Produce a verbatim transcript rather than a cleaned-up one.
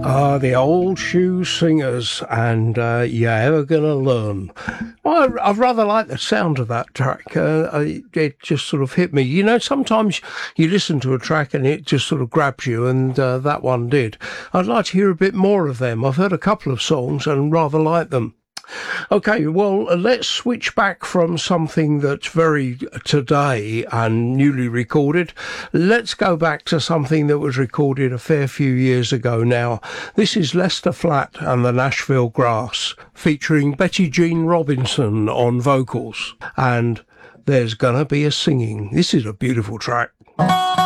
Ah, the Old Shoe Singers, and uh, You're Ever Gonna Learn. Well, I, I rather like the sound of that track. Uh, I, it just sort of hit me. You know, sometimes you listen to a track and it just sort of grabs you, and uh, that one did. I'd like to hear a bit more of them. I've heard a couple of songs and rather like them. Okay, well, let's switch back from something that's very today and newly recorded. Let's go back to something that was recorded a fair few years ago now. This is Lester Flatt and the Nashville Grass, featuring Betty Jean Robinson on vocals. And There's Gonna Be a Singing. This is a beautiful track.